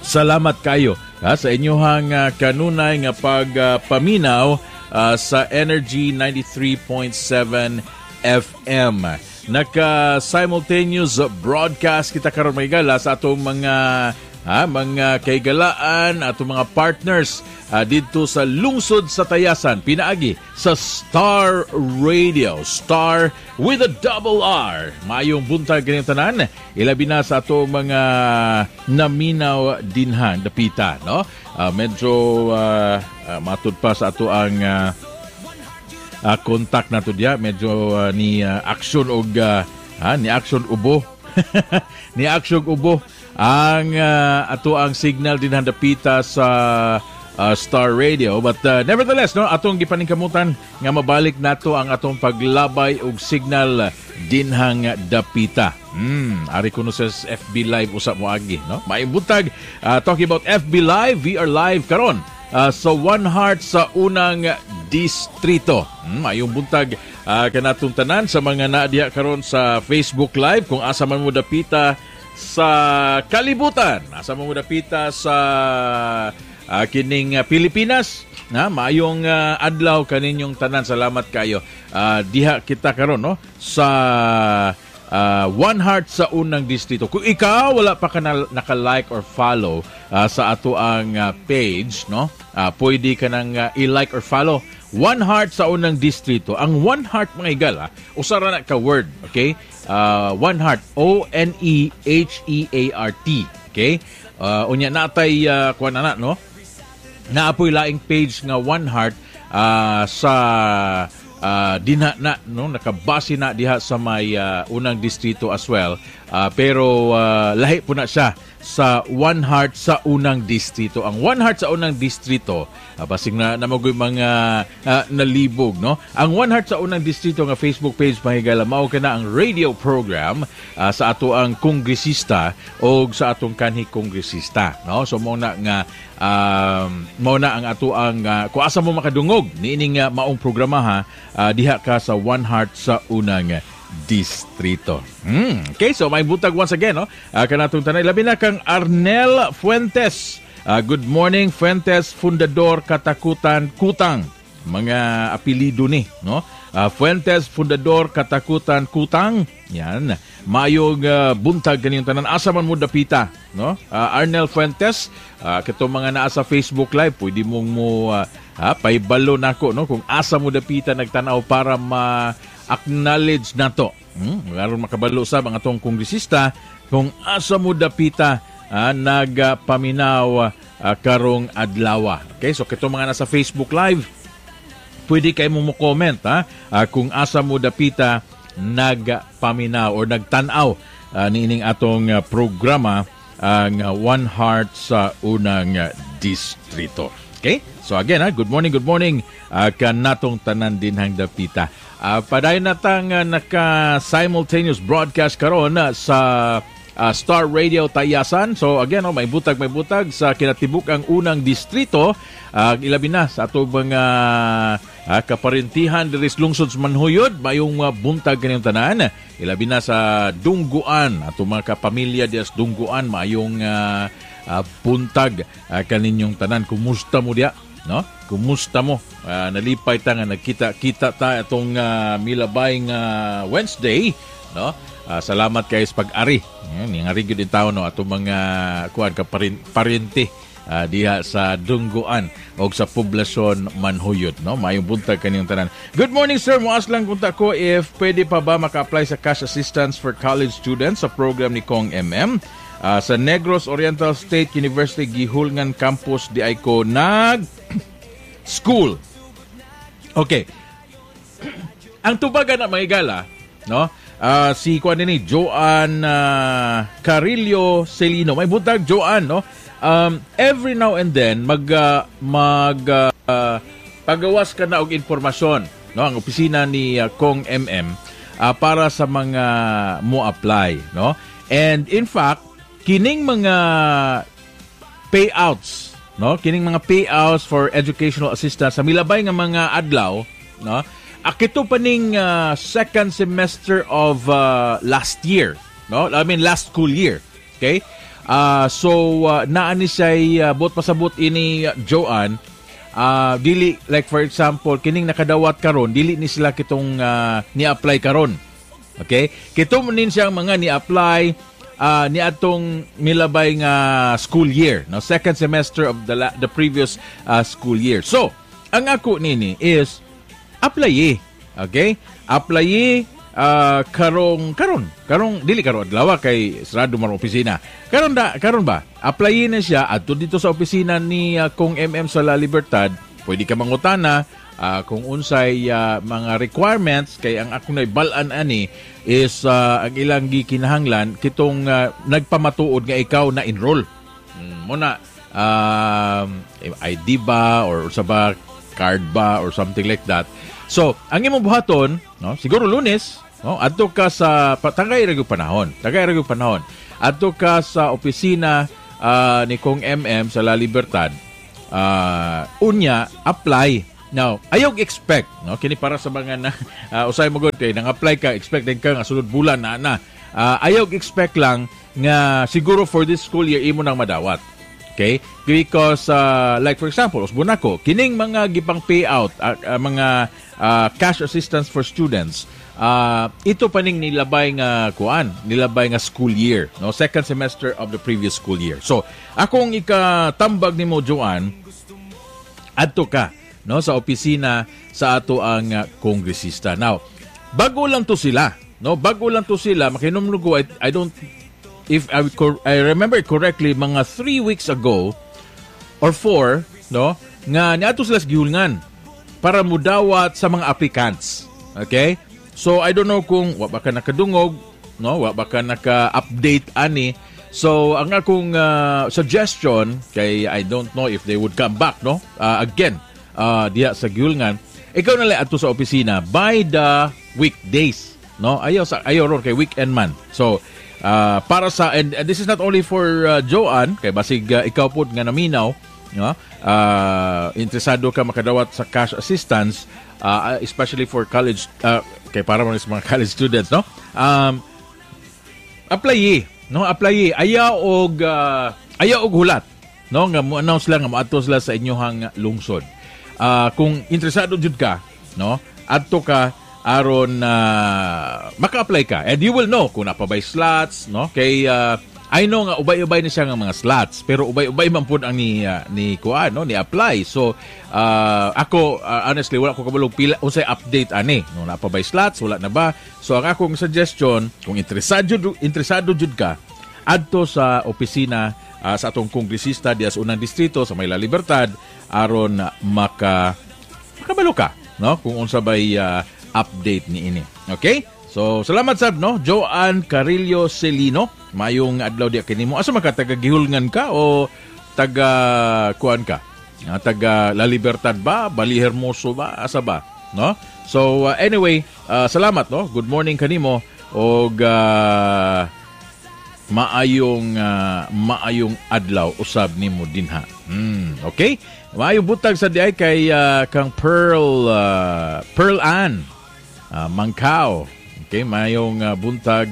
salamat kayo sa inyong kanunay nga pagpaminaw sa Energy 93.7 FM. Naka-simultaneous broadcast kita karon mga igala sa atong mga kaigalaan, atong mga partners dito sa lungsod sa Tayasan, pinaagi sa Star Radio, Star with a double R. Maayong buntag ganyan tanan, ilabi na sa atong mga naminaw dinhan, dapita, no? Medyo matud pa sa ato ang contact nato diya, medyo ni action og ni action ubo. Ni action ubo ang ato ang signal din handapita sa Star Radio, but nevertheless no, atong gipaningkamutan nga mabalik nato ang atong paglabay og signal dinhang dapita. Ari kuno sa FB Live usap mo agi, no? Maibutag talking about FB Live, we are live karon sa One Heart sa unang distrito. Mayong buntag kanatong tanan sa mga naadiha karon sa Facebook Live, kung asa man mo dapita sa kalibutan, asa man mo dapita sa kining Pilipinas, maayong adlaw kaninyong tanan. Salamat kayo. Diha kita karon no sa One Heart sa unang distrito. Kung ikaw wala pa ka naka-like or follow sa ato ang page, no? Pwede ka nang i-like or follow One Heart sa unang distrito. Ang One Heart mga igala, usara na ka word, okay? One Heart, O-N-E-H-E-A-R-T, okay? Unya natay kuan na no? Naapoy laing page nga One Heart sa dinha na no, nakabase na diha sa may unang distrito as well, pero lahi po na siya sa One Heart sa unang distrito. Ang One Heart sa unang distrito, basig na namagoy mga nalibog, no? Ang One Heart sa unang distrito nga Facebook page mahigala mao kana ang radio program sa ato ang kongresista o sa atong kanhi kongresista, no? So mo na nga mao na ang ato ang kung asa mo makadungog niining maong programa diha ka sa One Heart sa unang distrito. Okay, so may butag once again, no? Kanatong tanay labi na kang Arnel Fuentes. Good morning, Fuentes, Fundador Katakutan Kutang. Mga apelido ni, no? Fuentes, Fundador Katakutan Kutang. Yan. Mayong buntag kaniyong tanan. Asa man mo dapita, no? Arnel Fuentes, kato mga naa sa Facebook Live, pwede mong mo paibalo nako, no? Kung asa mo dapita nagtanaw para acknowledge nato. Aron makabalo sa mga tong kongresista kung asa mo dapita nagpaminaw karong adlaw. Okay, so kito mga nasa Facebook Live, pwede kayo mo comment kung asa mo dapita nagpaminaw or nagtanaw niining atong programa ang One Heart sa unang distrito. Okay? So again, good morning kanatong tanan din hang dapita. Padayon natang naka-simultaneous broadcast karon sa Star Radio Tayasan. So again, may butag sa kinatibuk-ang unang distrito. Ilabi na sa ato mga kaparintihan diri sa lungsod sa Manhuyod, mayong buntag kanilang tanan. Ilabi na sa Dungguan, ato mga kapamilya diri sa Dungguan, mayong buntag kaninyong tanan. Kumusta mo diya? No? Kumusta mo? Nalipay ta nga nagkita-kita ta itong milabay nga Wednesday, no? Salamat kayo sa pag-ari. Yang ari gyud in tawo no atong mga kuan ka parente diha sa Dungguan o sa poblasyon Manhuyod, no? Mayong buntag kaniyong tanan. Good morning, sir. Muas lang kunta ko if pwede pa ba maka-apply sa cash assistance for college students sa program ni Kong MM. Sa Negros Oriental State University Gihulngan Campus di ay ko school. Okay. Ang tubagan na mga igala, no? Si kuan ni Joan Carillo Celino. May butag Joan, no? Every now and then pagawas ka na og impormasyon, no? Ang opisina ni Kong MM para sa mga mo apply, no? And in fact, kining mga payouts, no? Kining mga payouts for educational assistance sa milabay nga mga adlaw, no? Akito pa ning second semester of last year, no? I mean last school year. Okay? Naani siya bot pasabot ini Joanne, dili like for example kining nakadawat karon dili ni sila kitong ni-apply karon. Okay? Kito nin siyang mga ni-apply ni atong milabay nga school year, no, second semester of the previous school year. So, ang ako nini is apply. Okay? Apply karong dili karon adlaw kay sarado man opisina. Karon ba? Apply na siya adto dito sa opisina ni Kong MM sa La Libertad. Pwede ka mangutana kung unsay mga requirements kay ang akong naibalan ani is ang ilang gikinahanglan kitong nagpamatuod nga ikaw na enroll. Muna ID ba or sa ba card ba or something like that. So, ang imong buhaton, no, siguro Lunes, no, adto ka sa tagay ra gyud panahon. Adto ka sa opisina ni Kong MM sa La Libertad. Unya apply. Now, ayog expect, no, kini para sa mga na usay mo gud kay nang apply ka, expect din ka nga sunod bulan na. Ayog expect lang nga siguro for this school year imo nang madawat. Okay? Because like for example, usbon ako, kining mga gipang payout, mga cash assistance for students, ito pa ning nilabay nga school year, no, second semester of the previous school year. So, akong ikatambag nimo Joanne, adto ka, no, sa opisina sa ato ang kongresista. Now, bago lang to sila, makinomno ko, I don't, if I remember correctly, mga 3 weeks ago or 4, no, nga niadto sila sa gihulngan para mudawat sa mga applicants. Okay? So, I don't know kung wa ba ka nakadungog, no, wa ba ka naka-update ani. So, ang akong suggestion, kay I don't know if they would come back, no, again, diya sa gihulngan, ikaw na lang ato sa opisina by the weekdays, no? Ayaw ron kay weekend man. So, para sa, and this is not only for Joanne, kay basig ikaw po nga naminaw, no? Interesado ka makadawat sa cash assistance, especially for college, kay para mo sa mga college students, no? Apply, no? Apply. Ayaw og hulat, no? Nga mo-announce lang nga maato sila sa inyohang lungsod. Kung interesado jud ka, no? Adto ka aron maka-apply ka, and you will know kung napabay slots, no, kay I know nga ubay-ubay na siya nga mga slots, pero ubay-ubay man pud ang ni kuan, no, ni apply. So ako honestly wala ko kabalo pila unsay update ani, no, napabay slots wala na ba. So ang akong suggestion, kung interesado jud ka, adto sa opisina sa atong kongresista diya sa unang distrito sa May La Libertad aron makabalo ka, no, kung unsa bay update ni ini. Okay? So, salamat sab, no? Joanne Carillo Celino. Mayong adlaw di kinimo. Asa man ka, taga Gihulngan ka o taga kuan ka? Taga La Libertad ba? Bali Hermoso ba? Asa ba? No? So, anyway, salamat, no? Good morning kanimo og maayong adlaw usab nimo dinha. Okay? Maayong butag sa diay kay kang Pearl Ann Mangkao. Okay, mayong buntag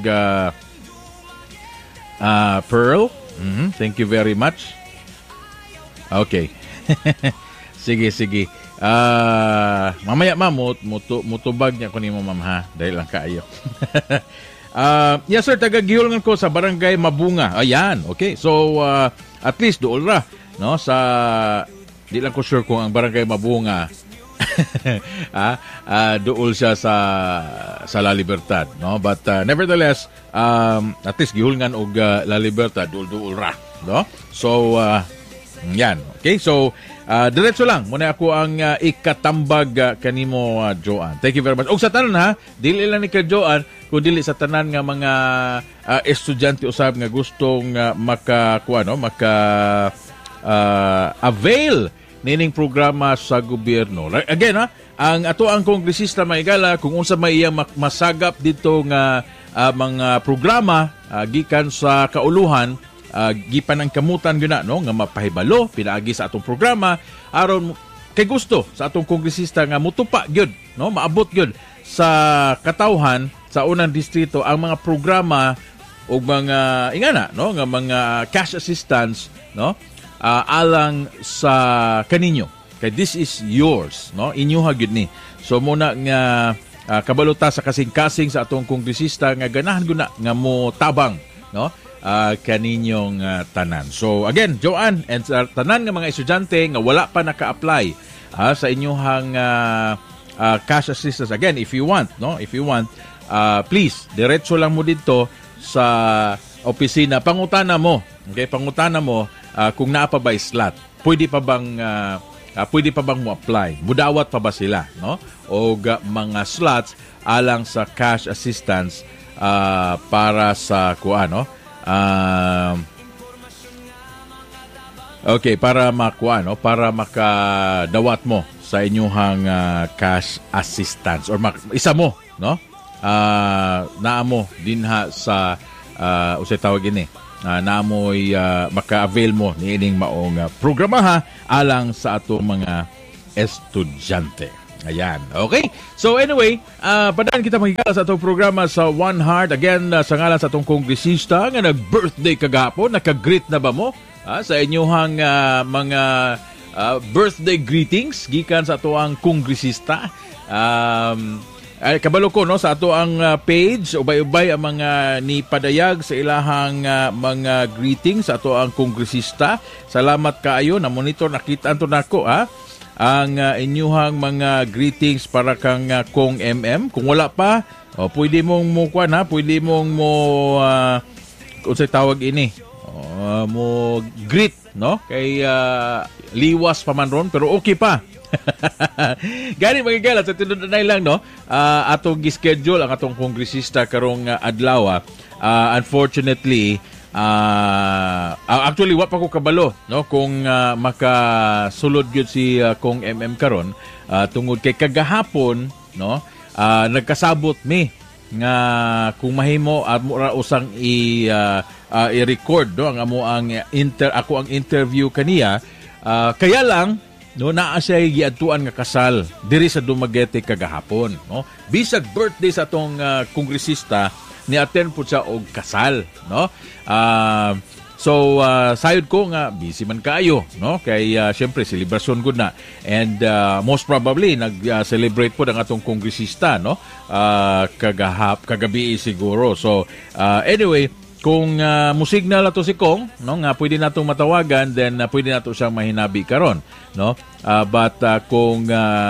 Pearl. Thank you very much. Okay. sige. Mamaya mutubag niya ko nimo ma'am ha, dahil lang kaayo. Yes sir, taga-Gihulngan ko sa Barangay Mabunga. Ayan, okay. So at least dool ra, no, sa di lang ko sure kung ang Barangay Mabunga dool siya sa La Libertad, no, but nevertheless at least Gihulngan og La Libertad dool ra, no. So yan, okay. So diretso lang muna ako ang ikatambag kanimo Joanne. Thank you very much. Og sa tanan ha, dili lang ni ka Joanne, kung dili sa tanan nga mga estudyante usab nga gustong avail nining programa sa gobyerno. Again ha, ang ato ang kongresista maigala kung unsa may iyang masagap dito nga mga programa gikan sa kauluhan, gipan ang kamutan gyud no, nga mapahibalo pinaagi sa atong programa aron kay gusto sa atong kongresista nga mutupa gyud, no, maabot gyud sa katawhan sa unang distrito ang mga programa og mga ingana no nga mga cash assistance no alang sa kaninyo kay this is yours no inyuha gyud ni. So muna nga kabaluta sa kasing-kasing sa atong kongresista nga ganahan guna nga mo tabang no kaninyong tanan. So again, Joanne and tanan nga mga estudyante nga wala pa naka-apply sa inyong cash assistance, again if you want please diretso lang mo dito sa opisina, pangutana mo kung naa pa ba slot, pwede pa bang mo apply, mudawat pa ba sila no o mga slots alang sa cash assistance para sa kuano okay, para para makadawat mo sa inyong cash assistance or isa mo no naa mo dinha sa usay tawag ini naamoy maka-avail mo ni ining maong programa alang sa ato mga estudyante. Ayan. Okay? So anyway, padaan kita makikala sa atong programa sa One Heart. Again, sa ngalan sa atong kongresista nga nag-birthday kagapon, naka-greet na ba mo sa inyong mga birthday greetings gikan sa ato ang kongresista? Kabalo ko no sa ato ang page, ubay-ubay ang mga ni padayag sa ilahang mga greetings sa ato ang kongresista. Salamat kaayo na monitor, nakita to nako ang inyuhang mga greetings para kang Kong MM. Kung wala pa, pwede mong mo pwede mong mo kung sa tawag ini mo greet no kay liwas pa man ron pero okay pa. Gani magigala sa tinod na lang no atong gi-schedule ang atong kongresista karong adlaw. Unfortunately actually wa pa ko kabalo no kung makasulod gyud si Kong MM karon tungod kay kagahapon no nagkasabot mi nga kung mahimo ra usang i-record no ang amo ang ako ang interview kaniya kaya lang no naa siya giadtuan nga kasal diri sa Dumaguete kagahapon no bisag birthday sa atong kongresista ni attend po siya og kasal no so sayod ko nga busy man kaayo no kay syempre celebration gud na and most probably nag-celebrate po ang atong kongresista no kagabi siguro. So anyway, kung musignal ato si Kong no nga pwede natong matawagan, then pwede nato siyang mahinabi karon no but kung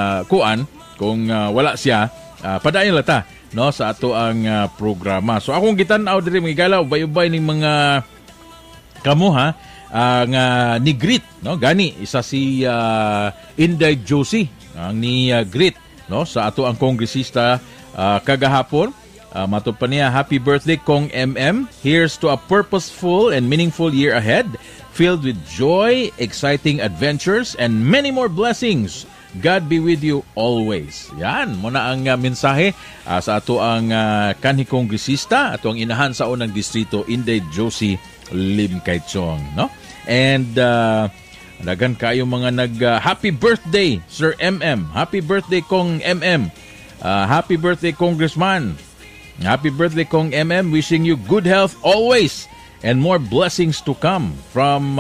wala siya padayon lata no sa ato ang programa. So akong gitan-aw diri mga ubay-ubay ning mga kamo nga ni greet no gani isa si Inday Josie ang ni greet no sa ato ang kongresista kagahapon. Matod pa niya, happy birthday Kong MM. Here's to a purposeful and meaningful year ahead, filled with joy, exciting adventures, and many more blessings. God be with you always. Yan, muna ang mensahe sa ato ang kanhi kongresista, ato ang inahan sa unang distrito, Inday Josie Lim Kaichong, no? And dagan kayo mga happy birthday Sir MM. Happy birthday Kong MM. Happy birthday Congressman. Happy birthday Kong MM. Wishing you good health always and more blessings to come from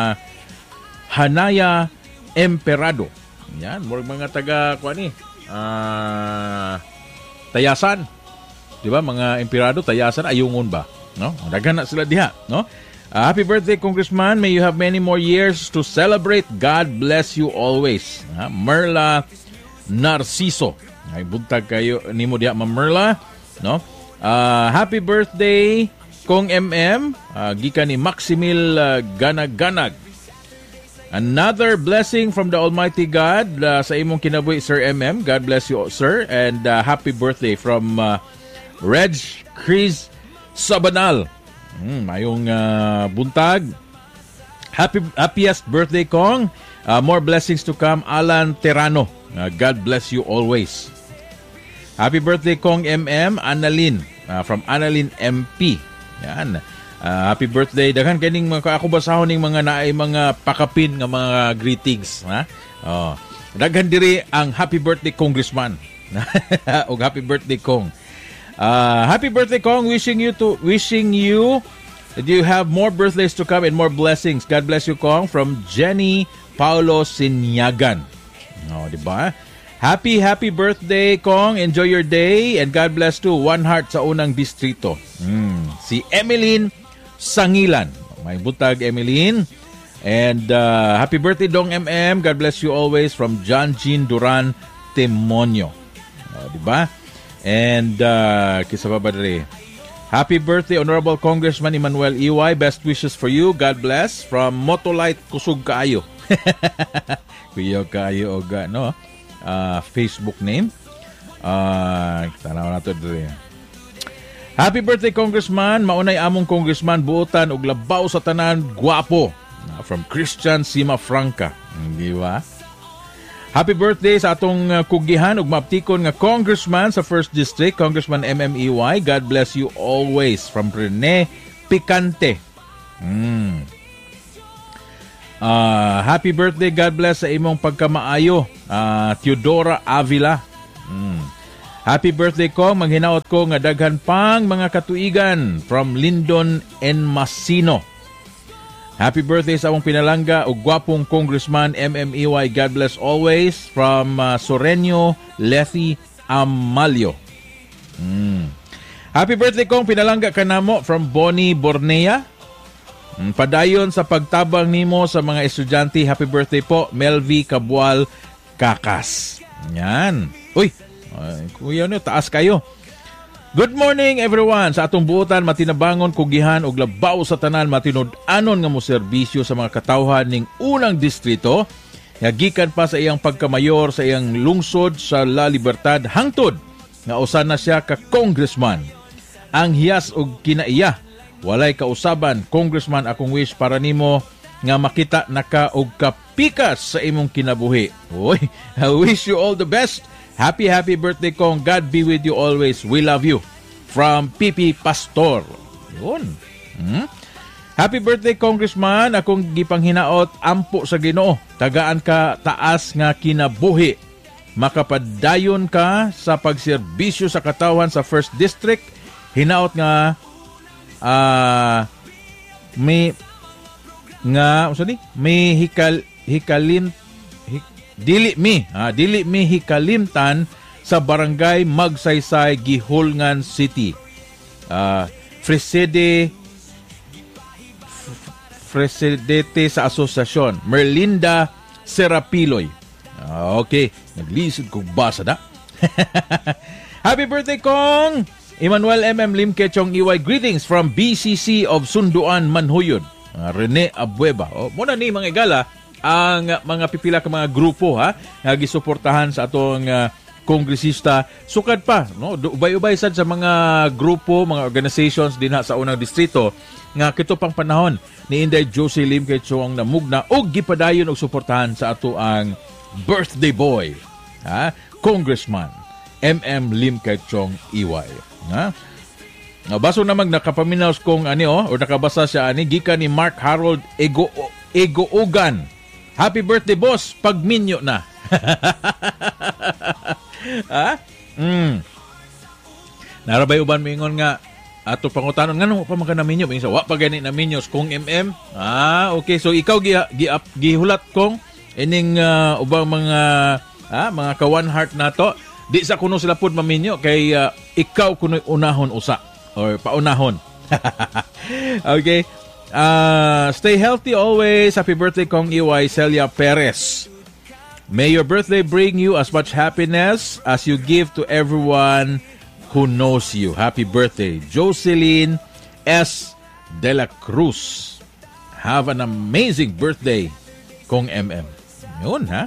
Hanaya Emperado. Yan, mga taga Tayasan. 'Di ba? Mga Emperado, Tayasan, ayungon ba? No? Daghan na sila diha, no? Happy birthday Congressman. May you have many more years to celebrate. God bless you always. Merla Narciso. Ay buntag kayo nimo diha, Ma'am Merla, no? Happy birthday Kong MM. Gikan ni Maximil Ganag-Ganag. Another blessing from the Almighty God sa imong kinabuhi, Sir MM. God bless you, sir. And happy birthday from Reg Chris Sabanal. Mayong buntag. Happiest birthday, Kong. More blessings to come, Alan Terano. God bless you always. Happy birthday, Kong MM. Annalyn, from Annalyn MP. Yan. Happy birthday. Daghan kaning ako basahon ning mga naay mga pakapin nga mga greetings, ha? Oh. Daghan diri ang happy birthday Congressman. O happy birthday Kong. Happy birthday, Kong. Wishing you that you have more birthdays to come and more blessings. God bless you, Kong. From Jenny Paulo Sinyagan. Oh, di ba? Happy birthday, Kong. Enjoy your day and God bless too. One heart sa unang distrito. Si Emeline Sangilan. May butag, Emeline. And happy birthday, Dong MM. God bless you always from John Jean Duran Temonyo. Di ba? And kisa pa ba dali? Happy birthday, Honorable Congressman Emmanuel EY. Best wishes for you. God bless. From Motolite Kusog Kaayo. Kuya Kaayo Oga, no? Facebook name. Tanaw na ito dali. Happy birthday, Congressman. Maunay among Congressman. Buotan og labaw sa tanan. Guwapo. From Christian Sima Franca. Di ba? Happy birthday sa atong kugihan ug maaptikon nga Congressman sa 1st District, Congressman MMEY. God bless you always. From Rene Picante. Happy birthday, God bless sa imong pagkamaayo, Teodora Avila. Happy birthday ko, maghinaot ko nga daghan pang mga katuigan from Lindon and Masino. Happy birthday sa among pinalangga ug gwapong Congressman MMEY. God bless always from Sorenio Lethy Amalio. Happy birthday kong pinalangga kanamo from Bonnie Bornea. Padayon sa pagtabang nimo sa mga estudyante. Happy birthday po, Melvi Cabual Kakas. Yan. Uy, kuya nyo, taas kayo. Good morning everyone. Sa atong buotan, matinabangon, kugihan og labaw sa tanan, matinud-anon nga mo serbisyo sa mga katawhan ning unang distrito. Gikan pa sa iyang pagkamayor sa iyang lungsod sa La Libertad hangtod nga usa na siya ka congressman. Ang hiyas og kinaiya, walay kausaban, Congressman, akong wish para nimo nga makita naka og kapikas sa imong kinabuhi. Oy, I wish you all the best. Happy birthday, Kong. God be with you always. We love you. From Pipi Pastor. Yun. Happy birthday, Congressman. Akong gipanghinaot, ampo sa Ginoo. Tagaan ka taas nga kinabuhi. Makapadayon ka sa pagserbisyo sa katawan sa 1st District. Hinaot nga may dili mi hikalimtan sa barangay Magsaysay, Gihulngan City. Presidente sa asosasyon, Merlinda Serapiloy. Okay, naglisod kong basa na. Happy birthday, Kong! Emmanuel MM Limkechong EY. Greetings from BCC of Sunduan, Manhuyod. Rene Abueva. Muna ni mga igala ang mga pipila ka mga grupo nga gisuportahan sa atong kongresista. Sukad pa, no? Ubay-ubay sad sa mga grupo, mga organizations din sa unang distrito nga kito pang panahon ni Inday Josie Lim kay Chong namugna og gipadayon og suportahan sa ato ang birthday boy, Congressman MM Lim kay Chong EY. Baso namang nakapaminaws kong o nakabasa siya gikan ni Mark Harold Egoogan. Happy birthday, boss. Pagminyo na. Narabay uban mingon nga ato pangutanon ngano pa man ka naminyo minsan wa pa gani naminyos kung MM. Okay, so ikaw gihulat kong ining ubang mga ka-one heart nato. Di sa kuno sila pud maminyo kay ikaw kuno unahon usa or paunahon. Okay. Stay healthy always. Happy birthday, Kong EY Celia Perez. May your birthday bring you as much happiness as you give to everyone who knows you. Happy birthday, Jocelyn S. De La Cruz. Have an amazing birthday, Kong MM. Yun, ha?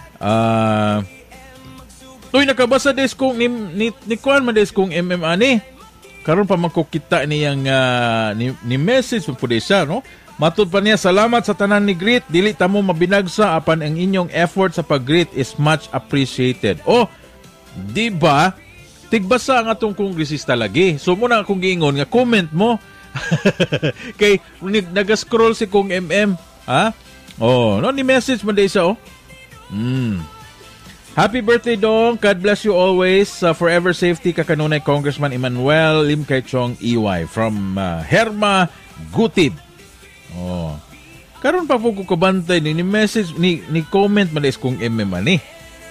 Uy, nakabasa des kong ni Kwan man des kong MM ani. Karon pa magkukita niyang ni message po siya, no? Matud pa niya, salamat sa tanan ni Greet. Dili ta mo mabinagsa apan ang inyong effort sa pag-greet is much appreciated. Di ba? Tigbasa ang atong kongresista lagi. So muna akong giingon nga comment mo. Kay naga-scroll si Kong MM, ha? No, ni message man day siya, Happy birthday, Dong. God bless you always. Forever safety ka kanunay Congressman Emmanuel Lim Kay Chong EY from Herma Gutib. Oh. Karon pa po ko kabantay ni message ni comment man is kung ani.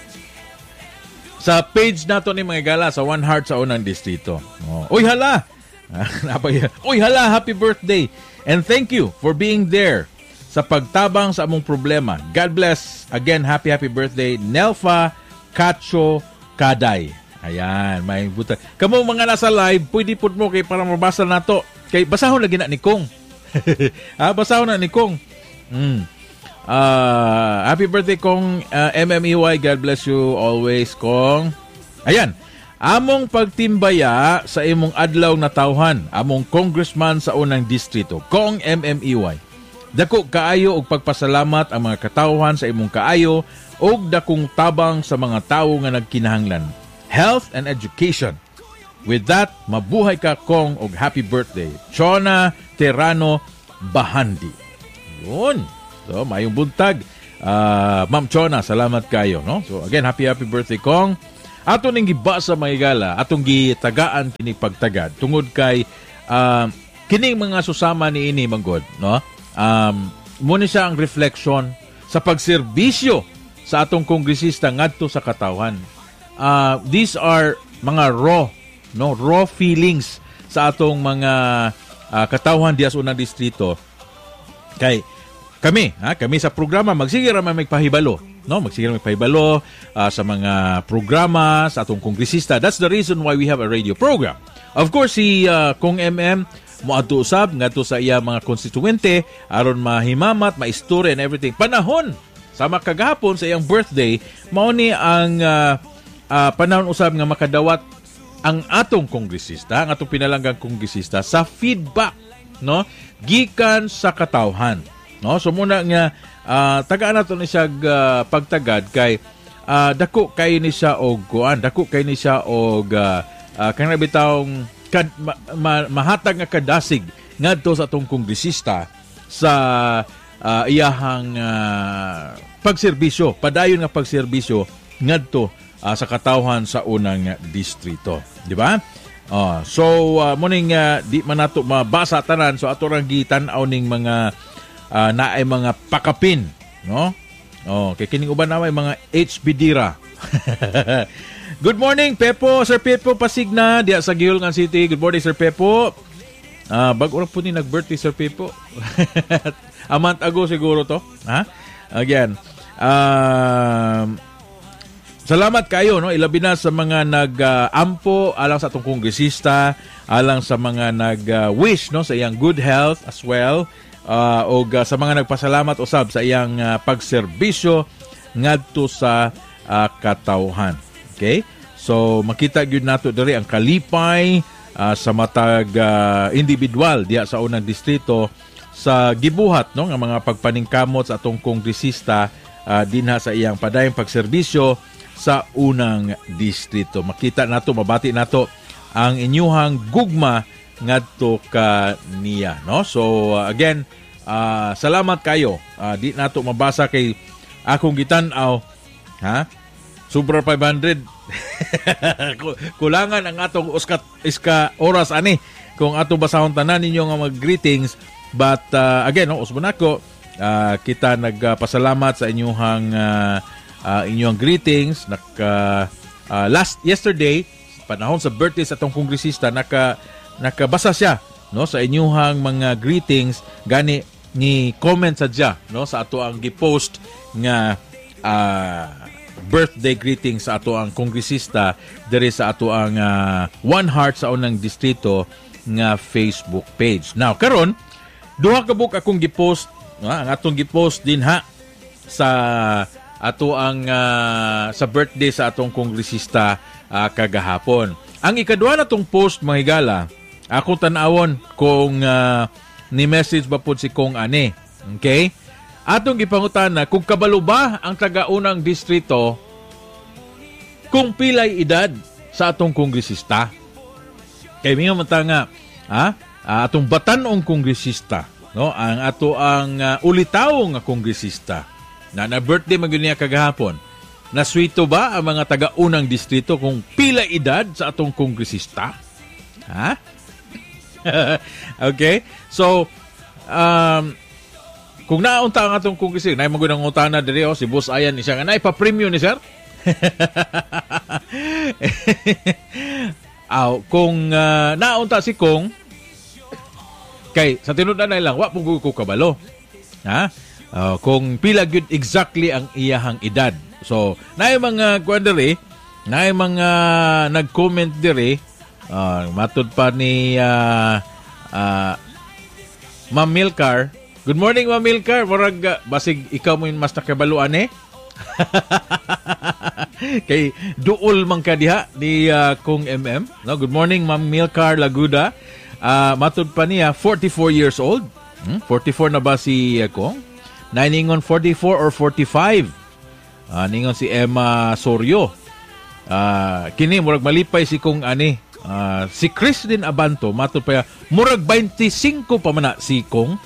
Sa page nato ni mga gala sa One Heart sa unang distrito. Oh. Uy hala. Uy hala, happy birthday. And thank you for being there sa pagtabang sa among problema. God bless. Again, happy birthday, Nelfa Cacho Kaday. Ayan, may buta. Kamu mga nasa live, pwede put mo kay para mabasa na to. Kay basahon lagi na ni Kong. Basahon na ni Kong. Happy birthday Kong MMEY. God bless you always, Kong. Ayan. Among pagtimbaya sa imong adlaw na tawhan, among congressman sa unang distrito, Kong MMEY. Dako kaayo og pagpasalamat ang mga katawhan sa imong kaayo og dakong tabang sa mga tawo nga nagkinahanglan. Health and education. With that, mabuhay ka Kong og happy birthday. Chona Terrano Bahandi. Yun. So, mayong buntag. Ma'am Chona, salamat kayo. No? So, again, happy birthday Kong. Ato ning giba sa mga gala, atong gitagaan kini pagtagad tungod kay kining mga susama ni ini manggod, no? Muna siya ang reflection sa pagserbisyo sa atong kongresista ngadto sa katawhan. These are mga raw feelings sa atong mga katawhan diya sa unang distrito. Kay kami sa programa magsige ra may magpahibalo, no? Magsige ra magpahibalo sa mga programa sa atong kongresista. That's the reason why we have a radio program. Of course, si Kong MM moadto usab ngadto sa iya mga konstituente aron mahimamat, maistorya and everything. Panahon sa makagahapon sa iyang birthday, mao ni ang panahon usab nga makadawat ang atong kongresista, ang atong pinalanggang kongresista sa feedback, no? Gikan sa katawhan, no? So muna nga tagaan nato ni siya pagtagad kay dako kay ni siya og kuan, dako kay ni siya og kanang bitawng mahatag nga kadasig ngadto sa atong kongresista sa iyahang pagserbisyo, padayon nga pagserbisyo ngadto sa katawhan sa unang distrito, di ba? So muning di man nato mabasa tanan, so ato rang gitan-aw ning mga naay mga pakapin, no? Kay kining uban na may mga HBDira. Good morning, Pepo. Sir Pepo Pasigna, diya sa Gihulngan City. Good morning, Sir Pepo. Bago na po ni nag-birthday, Sir Pepo. A month ago siguro to. Again. Salamat kayo, no? Ilabi na sa mga nag-ampo alang sa atong kongresista, alang sa mga nag-wish, no? Sa iyang good health as well. O sa mga nagpasalamat usab sa iyang pagserbisyo ngadto sa katawhan. Okay? So, makita gyud nato diri ang kalipay sa matag individual diya sa unang distrito sa gibuhat, no, nga mga pagpaningkamot sa atong kongresista dinha sa iyang padayong pagserbisyo sa unang distrito. Makita nato, mabati nato ang inyuhang gugma ngadto kaniya, no? So, again, salamat kayo. Di nato mabasa kay akong gitan-aw, Super 500. Kulangan ang atong iska oras ani kung ato basahon tanan ninyo nga mag-greetings. But again, usbon ako, kita nagpasalamat sa inyong greetings. Yesterday, panahon sa birthday sa atong kongresista, nakabasa siya, no, sa inyong mga greetings gani ni comment sadya, no, sa ato ang gi-post nga birthday greetings sa ato ang kongresista diri sa ato ang One Heart sa unang distrito nga Facebook page. Now karon duha ka book akong gi-post, ang atong gi-post din sa ato ang sa birthday sa atong kongresista kagahapon. Ang ikaduha natong post, mga higala, akong tan-awon kung ni message ba po si Kong ani. Okay? Atong gipangutana kung kabalo ba ang taga-unang distrito kung pilay edad sa atong kongresista. Kay mingo mata nga atong batanong kongresista, no, ang ato ang ulitaw nga kongresista na birthday magyud niya kagahapon. Naswito ba ang mga taga-unang distrito kung pila edad sa atong kongresista? Ha? Okay? So, kung naunta ang atong kongresista, na magunang utana diri si Boss Ayan ni siya nga naipa-premium ni sir. Kung naunta si Kong kay sa tinud na lang wa pug ko kabalo. Ha? Kung pila gyud exactly ang iyahang edad. So, naay mga quandary, naay mga nag-comment diri, matud pa ni Ma'am Milcar. Good morning, Ma'am Milcar. Murag basig ikaw mo mas nakabaluan kay duol man ka diha ni Kung MM. No, good morning, Ma'am Milcar Laguda. Matud pa niya 44 years old. 44 na ba si Kung? Ningon 44 or 45. Ningon si Emma Sorio. Kini murag malipay si Kung ani. Si Chris din Abanto, matud pa murag 25 pa man na si Kung.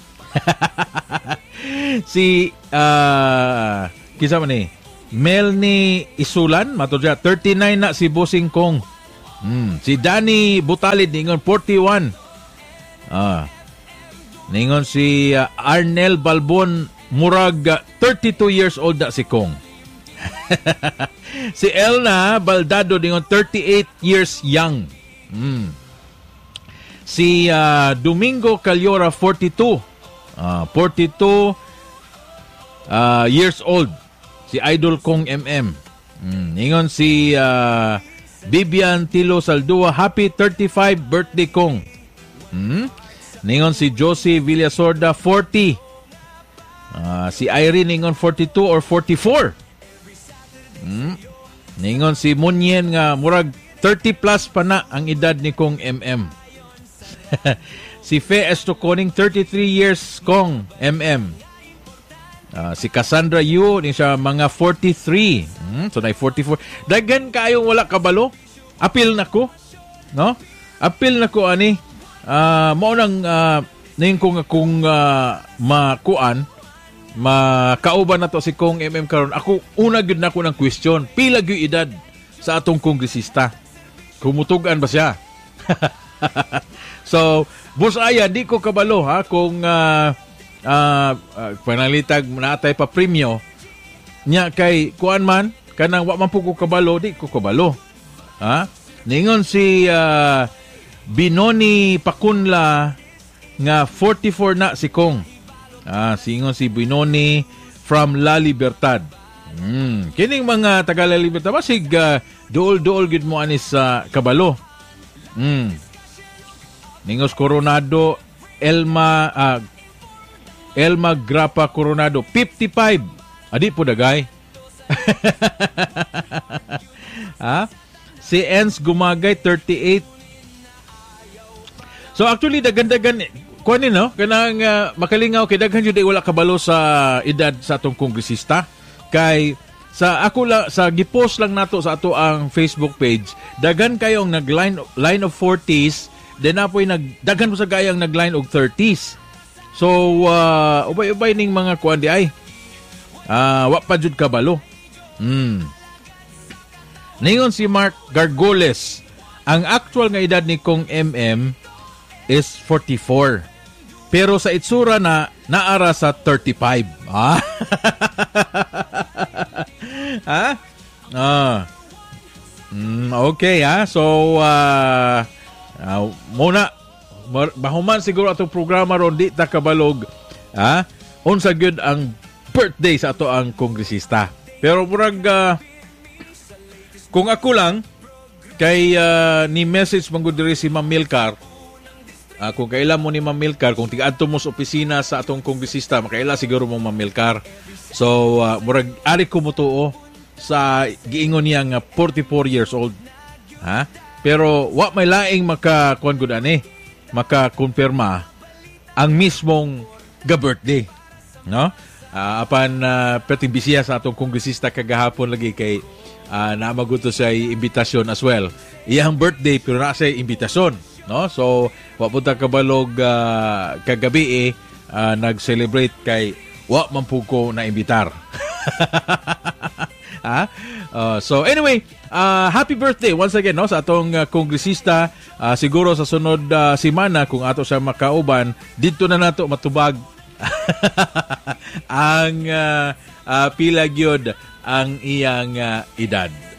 Si kisa man ni Melny Isulan, matud siya 39 na si Bossing Kung. Si Danny Butalid ningon 41. Ningon si Arnel Balbon murag 32 years old na si Kung. Si Elna Baldado ningon 38 years young. Si Domingo Calyora 42 years old. Si Idol Kong MM. Ningon si Bibian Tilo Saldua, happy 35 birthday Kong. Ningon si Josie Villasorda 40. Si Irene ningon 42 or 44. Ningon si Munyen nga murag 30 plus pa na ang edad ni Kong MM. Si Fe Estoconing 33 years Kong MM. Si Cassandra Yu ni siya mga 43. So na 44. Dagan kayong wala kabalo. Apil nako, no? Apil nako ani. Mao nang ning kung makuan makauban na to si Kong MM karon. Ako una gyud nako ng question. Pila gyud edad sa atong kongresista? Kumutugan ba siya? So, Boss Aya, di ko kabalo ha kung panalitag natay pa premyo nya kay kuan man kanang wa man po ko kabalo, di ko kabalo. Ha? Ningon si Binoni Pakunla nga 44 na si Kong. Singon si Binoni from La Libertad. Kining mga taga La Libertad basig duol-duol gid mo anis sa kabalo. Ningos Coronado Elma Grapa Coronado 55. Adi po dagay. Si Ens Gumagay 38. So actually dagan-dagan kuan no kanang makalingaw kay daghan jud wala kabalo sa edad sa atong kongresista kay sa ako la sa gipost lang nato sa ato ang Facebook page daghan kayong line of 40s then apoy daghan po sa gayang nagline og 30s. So ubay-ubay ning mga kuan di ay wa pa jud kabalo. Ningon si Mark Gargoles, ang actual nga edad ni Kong MM is 44. Pero sa itsura naara sa 35. Okay So muna bahuman siguro atong programa ron di ta kabalog unsa gyud ang birthday sa ato ang kongresista. Pero murag kung ako lang kay ni message manggod diri si Ma'am Milcar. Kung kailan mo ni Ma'am Milcar, kung tigadto mo sa opisina sa atong kongresista, makaila siguro mo Ma'am Milcar. So murag ari ko mutuo sa giingon niya nga 44 years old. Pero wa may laing makakuan gud ani, makakonfirma ang mismong birthday, no? Apan perting bisiya sa atong kongresista kagahapon lagi kay namaguto sa imbitasyon as well. Iyang birthday pero na sa imbitasyon, no? So wa punta kabalog kagabi nag-celebrate kay wa man pud ko na imbitar. So anyway, happy birthday once again no sa atong kongresista. Siguro sa sunod semana kung ato siya makauban, dito na nato matubag ang pila gyud ang iyang edad.